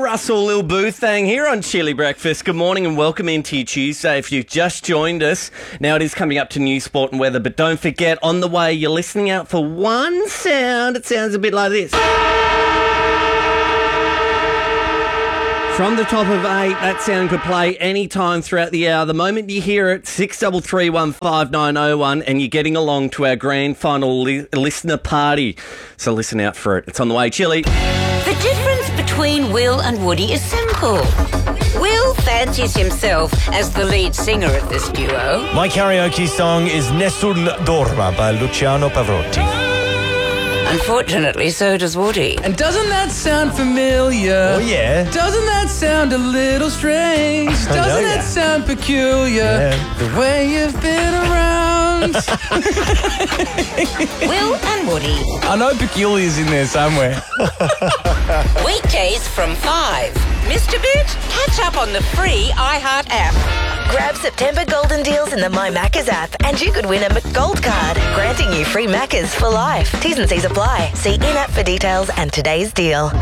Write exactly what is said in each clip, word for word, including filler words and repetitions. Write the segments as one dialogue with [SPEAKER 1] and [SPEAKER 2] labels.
[SPEAKER 1] Russell, Lil Boo Thang here on Chili Breakfast. Good morning and welcome into your Tuesday. If you've just joined us, now it is coming up to news, sport and weather, but don't forget, on the way, you're listening out for one sound. It sounds a bit like this. From the top of eight, that sound could play any time throughout the hour. The moment you hear it, six three three one five nine oh one, and you're getting along to our grand final li- listener party. So listen out for it. It's on the way, Chili.
[SPEAKER 2] The difference between Will and Woody is simple. Will fancies himself as the lead singer of this duo.
[SPEAKER 3] My karaoke song is Nessun Dorma by Luciano Pavarotti.
[SPEAKER 2] Unfortunately, so does Woody.
[SPEAKER 4] And doesn't that sound familiar?
[SPEAKER 3] Oh, yeah.
[SPEAKER 4] Doesn't that sound a little strange? Doesn't
[SPEAKER 3] know,
[SPEAKER 4] that
[SPEAKER 3] yeah.
[SPEAKER 4] sound peculiar?
[SPEAKER 3] Yeah.
[SPEAKER 4] The way you've been around.
[SPEAKER 2] Will and Woody.
[SPEAKER 4] I know peculiar's in there somewhere.
[SPEAKER 2] Weekdays from five. Missed a bit? Catch up on the free iHeart app.
[SPEAKER 5] Grab September golden deals in the My Maccas app and you could win a McGold card, granting you free Maccas for life. T's and C's apply. See in-app for details and today's deal.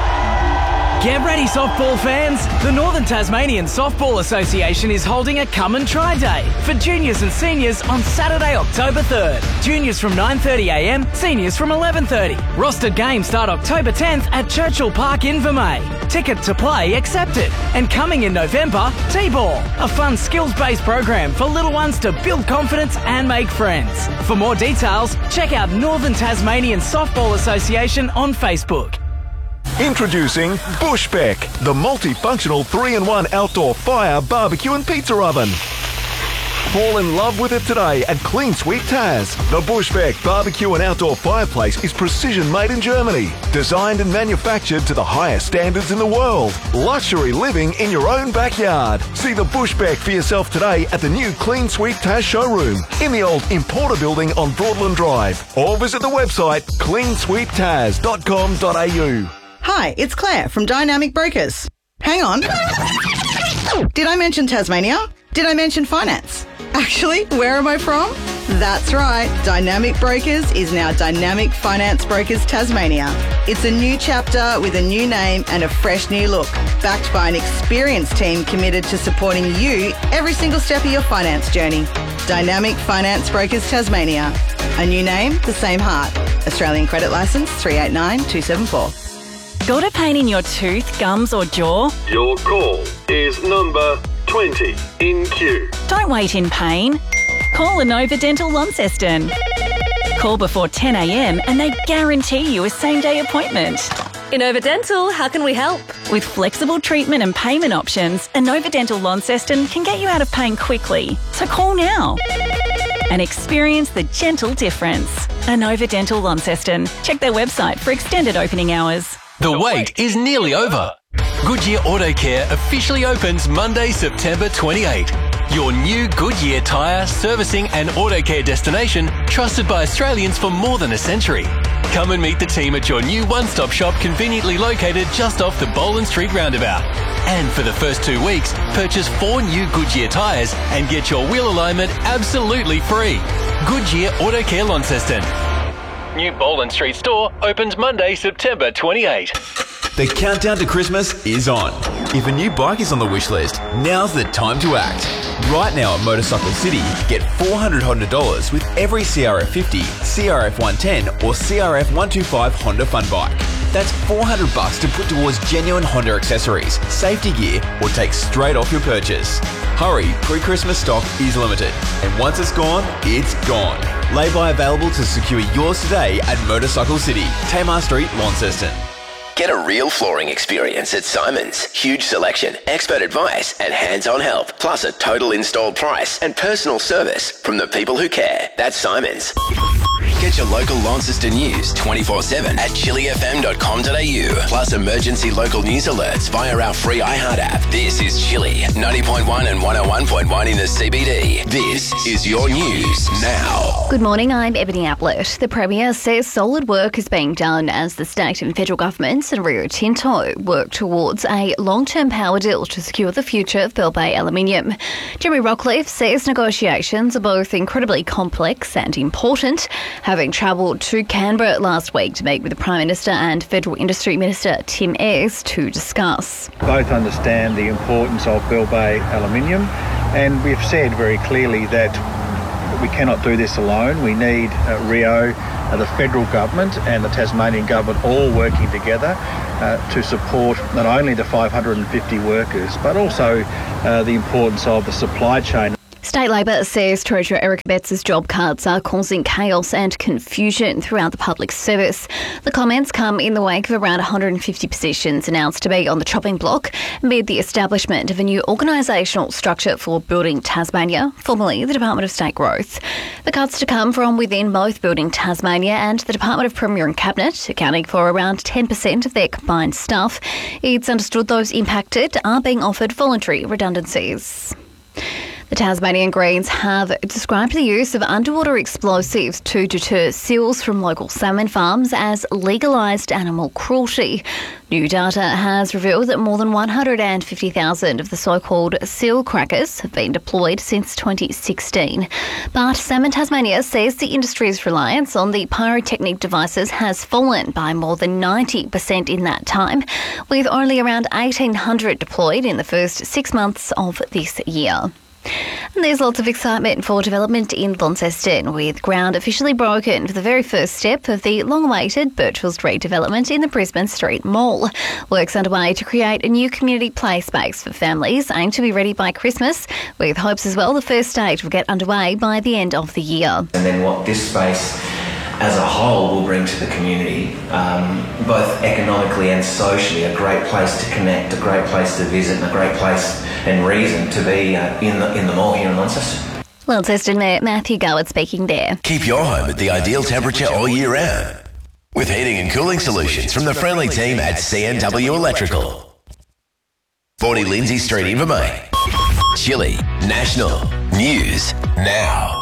[SPEAKER 6] Get ready, softball fans. The Northern Tasmanian Softball Association is holding a Come and Try Day for juniors and seniors on Saturday, October third. Juniors from nine thirty a m, seniors from eleven thirty. Rostered games start October tenth at Churchill Park, Invermay. Ticket to play accepted. And coming in November, T-Ball, a fun skills-based program for little ones to build confidence and make friends. For more details, check out Northern Tasmanian Softball Association on Facebook.
[SPEAKER 7] Introducing Bushbeck, the multifunctional three in one outdoor fire, barbecue and pizza oven. Fall in love with it today at Clean Sweep Taz. The Bushbeck barbecue and outdoor fireplace is precision made in Germany. Designed and manufactured to the highest standards in the world. Luxury living in your own backyard. See the Bushbeck for yourself today at the new Clean Sweep Taz showroom in the old Importer building on Broadland Drive. Or visit the website clean sweep taz dot com dot a u.
[SPEAKER 8] Hi, it's Claire from Dynamic Brokers. Hang on. Did I mention Tasmania? Did I mention finance? Actually, where am I from? That's right, Dynamic Brokers is now Dynamic Finance Brokers Tasmania. It's a new chapter with a new name and a fresh new look, backed by an experienced team committed to supporting you every single step of your finance journey. Dynamic Finance Brokers Tasmania. A new name, the same heart. Australian credit licence three eight nine two seven four.
[SPEAKER 9] Got a pain in your tooth, gums or jaw?
[SPEAKER 10] Your call is number twenty in queue.
[SPEAKER 9] Don't wait in pain. Call Inova Dental Launceston. Call before ten a m and they guarantee you a same-day appointment.
[SPEAKER 11] Inova Dental, how can we help?
[SPEAKER 9] With flexible treatment and payment options, Inova Dental Launceston can get you out of pain quickly. So call now and experience the gentle difference. Inova Dental Launceston. Check their website for extended opening hours.
[SPEAKER 12] The wait is nearly over. Goodyear Auto Care officially opens Monday, September twenty-eighth. Your new Goodyear tyre, servicing and auto care destination, trusted by Australians for more than a century. Come and meet the team at your new one-stop shop conveniently located just off the Boland Street roundabout. And for the first two weeks, purchase four new Goodyear tyres and get your wheel alignment absolutely free. Goodyear Auto Care Launceston. New Boland Street store opens Monday, September twenty-eighth.
[SPEAKER 13] The countdown to Christmas is on. If a new bike is on the wish list, now's the time to act. Right now at Motorcycle City, get four hundred Honda dollars with every C R F fifty, C R F one ten or C R F one twenty-five Honda Fun Bike. That's four hundred bucks to put towards genuine Honda accessories, safety gear or take straight off your purchase. Hurry, pre-Christmas stock is limited. And once it's gone, it's gone. Lay-by available to secure yours today at Motorcycle City, Tamar Street, Launceston.
[SPEAKER 14] Get a real flooring experience at Simon's. Huge selection, expert advice and hands-on help. Plus a total installed price and personal service from the people who care. That's Simon's. Get your local Launceston news twenty-four seven at chili f m dot com dot a u. Plus emergency local news alerts via our free iHeart app. This is Chili, ninety point one and one oh one point one in the C B D. This is your news now.
[SPEAKER 15] Good morning, I'm Ebony Ablett. The Premier says solid work is being done as the state and federal governments and Rio Tinto work towards a long-term power deal to secure the future of Bell Bay Aluminium. Jeremy Rockcliffe says negotiations are both incredibly complex and important, having travelled to Canberra last week to meet with the Prime Minister and Federal Industry Minister Tim Ayres to discuss.
[SPEAKER 16] Both understand the importance of Bell Bay aluminium, and we've said very clearly that we cannot do this alone. We need uh, Rio, uh, the federal government and the Tasmanian government all working together uh, to support not only the five hundred fifty workers, but also uh, the importance of the supply chain.
[SPEAKER 15] State Labor says Treasurer Eric Betts' job cuts are causing chaos and confusion throughout the public service. The comments come in the wake of around one hundred fifty positions announced to be on the chopping block amid the establishment of a new organisational structure for Building Tasmania, formerly the Department of State Growth. The cuts to come from within both Building Tasmania and the Department of Premier and Cabinet, accounting for around ten percent of their combined staff. It's understood those impacted are being offered voluntary redundancies. The Tasmanian Greens have described the use of underwater explosives to deter seals from local salmon farms as legalised animal cruelty. New data has revealed that more than one hundred fifty thousand of the so-called seal crackers have been deployed since twenty sixteen. But Salmon Tasmania says the industry's reliance on the pyrotechnic devices has fallen by more than ninety percent in that time, with only around eighteen hundred deployed in the first six months of this year. And there's lots of excitement for development in Launceston, with ground officially broken for the very first step of the long-awaited Birchville Street development in the Brisbane Street Mall. Work's underway to create a new community play space for families, aimed to be ready by Christmas, with hopes as well the first stage will get underway by the end of the year.
[SPEAKER 17] And then what this space as a whole will bring to the community, um, both economically and socially, a great place to connect, a great place to visit, and a great place and reason to be uh, in the in the mall here in Launceston.
[SPEAKER 15] Launceston Mayor Matthew Goward speaking there.
[SPEAKER 14] Keep your home at the ideal temperature all year round with heating and cooling solutions from the friendly team at C N W Electrical. forty Lindsay Street, Invermay. Chile National News Now.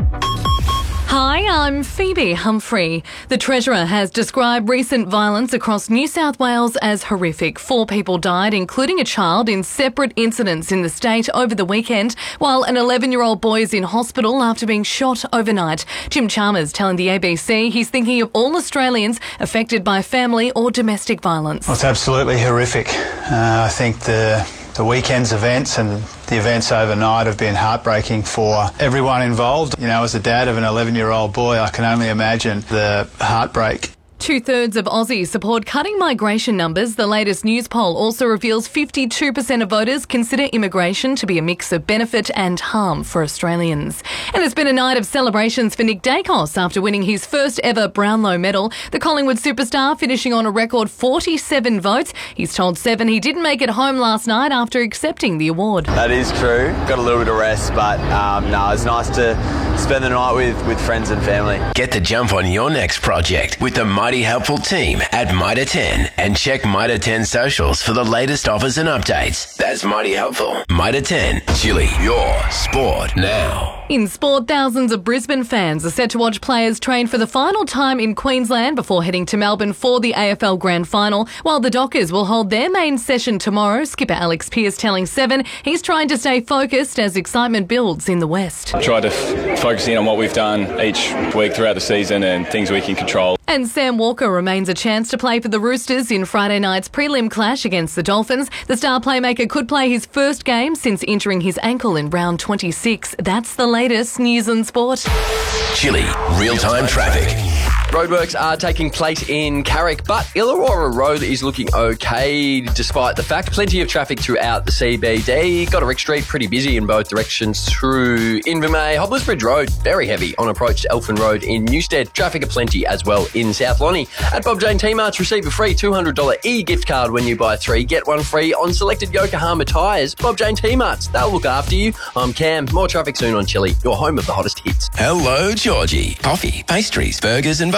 [SPEAKER 11] Hi, I'm Phoebe Humphrey. The Treasurer has described recent violence across New South Wales as horrific. Four people died, including a child, in separate incidents in the state over the weekend, while an eleven-year-old boy is in hospital after being shot overnight. Jim Chalmers telling the A B C he's thinking of all Australians affected by family or domestic violence.
[SPEAKER 18] Well, it's absolutely horrific. Uh, I think the The weekend's events and the events overnight have been heartbreaking for everyone involved. You know, as a dad of an eleven-year-old boy, I can only imagine the heartbreak.
[SPEAKER 11] Two-thirds of Aussies support cutting migration numbers. The latest news poll also reveals fifty-two percent of voters consider immigration to be a mix of benefit and harm for Australians. And it's been a night of celebrations for Nick Dacos after winning his first ever Brownlow medal. The Collingwood superstar finishing on a record forty-seven votes. He's told Seven he didn't make it home last night after accepting the award.
[SPEAKER 19] That is true. Got a little bit of rest, but um, no, it's nice to spend the night with, with friends and family.
[SPEAKER 14] Get the jump on your next project with the Mighty Helpful team at Mitre ten and check Mitre ten socials for the latest offers and updates. That's Mighty Helpful. Mitre ten, Chile, your sport now.
[SPEAKER 11] In sport, thousands of Brisbane fans are set to watch players train for the final time in Queensland before heading to Melbourne for the A F L Grand Final, while the Dockers will hold their main session tomorrow. Skipper Alex Pearce telling Seven he's trying to stay focused as excitement builds in the West.
[SPEAKER 20] Try to f- focus in on what we've done each week throughout the season and things we can control.
[SPEAKER 11] And Sam Walker remains a chance to play for the Roosters in Friday night's prelim clash against the Dolphins. The star playmaker could play his first game since injuring his ankle in round twenty-six. That's the latest news and sport.
[SPEAKER 14] Chile, real-time traffic.
[SPEAKER 21] Roadworks are taking place in Carrick, but Illawarra Road is looking okay despite the fact. Plenty of traffic throughout the C B D. Goderick Street pretty busy in both directions through Invermay. Hobblers Bridge Road, very heavy on approach to Elfin Road in Newstead. Traffic aplenty as well in South Lonnie. At Bob Jane T-Marts, receive a free two hundred dollars e-gift card when you buy three. Get one free on selected Yokohama tyres. Bob Jane T-Marts, they'll look after you. I'm Cam. More traffic soon on Chile, your home of the hottest hits.
[SPEAKER 14] Hello, Georgie. Coffee, pastries, burgers and bars.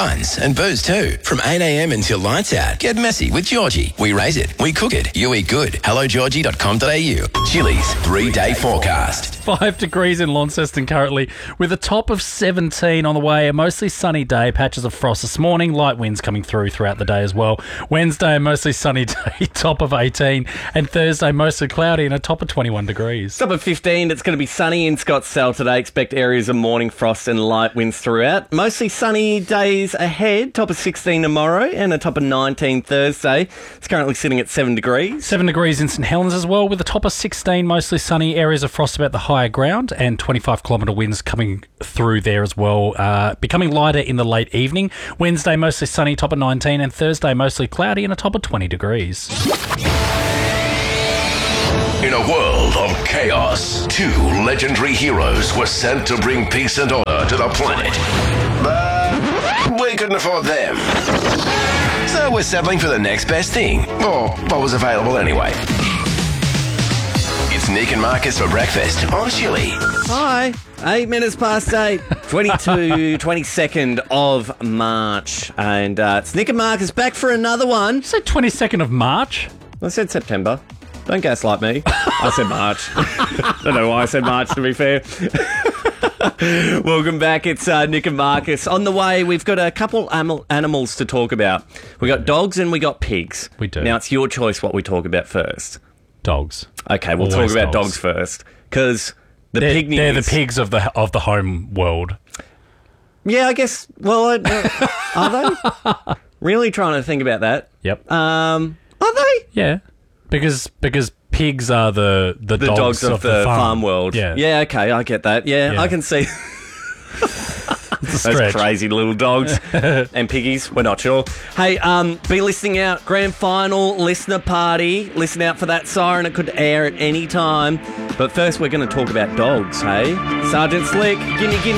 [SPEAKER 14] buns, and booze too. From eight a.m. until lights out. Get messy with Georgie. We raise it, we cook it, you eat good. hello georgie dot com dot a u. Chili's three-day forecast.
[SPEAKER 1] Five degrees in Launceston currently, with a top of seventeen on the way. A mostly sunny day, patches of frost this morning, light winds coming through throughout the day as well. Wednesday, a mostly sunny day, top of eighteen, and Thursday, mostly cloudy and a top of twenty-one degrees.
[SPEAKER 22] Top of fifteen, it's going to be sunny in Scottsdale today. Expect areas of morning frost and light winds throughout. Mostly sunny days ahead, top of sixteen tomorrow and a top of nineteen Thursday. It's currently sitting at seven degrees.
[SPEAKER 1] Seven degrees in St Helens as well, with a top of sixteen, mostly sunny, areas of frost about the higher ground, and twenty-five kilometre winds coming through there as well, uh, becoming lighter in the late evening. Wednesday, mostly sunny, top of nineteen, and Thursday, mostly cloudy and a top of twenty degrees.
[SPEAKER 23] In a world of chaos, two legendary heroes were sent to bring peace and order to the planet. But we couldn't afford them. So we're settling for the next best thing, or what was available anyway. It's Nick and Marcus for breakfast on Chili.
[SPEAKER 22] Hi, eight minutes past eight, twenty-two, twenty-second of March. And uh, it's Nick and Marcus back for another one. You
[SPEAKER 1] said twenty-second of March?
[SPEAKER 22] I said September. Don't gaslight me. I said March. Don't know why I said March, to be fair. Welcome back. It's uh, Nick and Marcus. On the way, we've got a couple am- animals to talk about. We got dogs and we got pigs.
[SPEAKER 1] We do.
[SPEAKER 22] Now, it's your choice what we talk about first.
[SPEAKER 1] Dogs.
[SPEAKER 22] Okay, we'll
[SPEAKER 1] Always
[SPEAKER 22] talk about
[SPEAKER 1] dogs.
[SPEAKER 22] dogs first. Because the
[SPEAKER 1] they're,
[SPEAKER 22] pig news...
[SPEAKER 1] They're the pigs of the of the home world.
[SPEAKER 22] Yeah, I guess... Well, I, are they? Really trying to think about that.
[SPEAKER 1] Yep.
[SPEAKER 22] Um, are they?
[SPEAKER 1] Yeah. Because because pigs are the, the,
[SPEAKER 22] The
[SPEAKER 1] dogs,
[SPEAKER 22] dogs, of,
[SPEAKER 1] of
[SPEAKER 22] the,
[SPEAKER 1] the farm.
[SPEAKER 22] farm world.
[SPEAKER 1] Yeah.
[SPEAKER 22] Yeah, okay, I get that. Yeah,
[SPEAKER 1] Yeah.
[SPEAKER 22] I can see...
[SPEAKER 1] It's a
[SPEAKER 22] Those
[SPEAKER 1] stretch.
[SPEAKER 22] crazy little dogs and piggies. We're not sure. Hey, um, be listening out. Grand final listener party. Listen out for that siren. It could air at any time. But first, we're going to talk about dogs. Hey, Sergeant Slick, gimme, gimme.